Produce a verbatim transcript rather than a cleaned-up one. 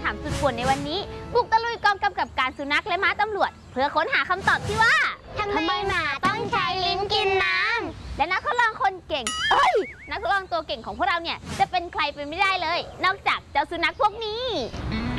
ามสุดป่วนในวันนี้บุกตะลุยกองกำกับการสุนัขและม้าตำรวจเพื่อค้นหาคำตอบที่ว่าทำไมหมาต้องใช้ลิ้นกินน้ำและนักทดลองคนเก่งเอ้ยนักทดลองตัวเก่งของพวกเราเนี่ยจะเป็นใครไปไม่ได้เลยนอกจากเจ้าสุนัขพวกนี้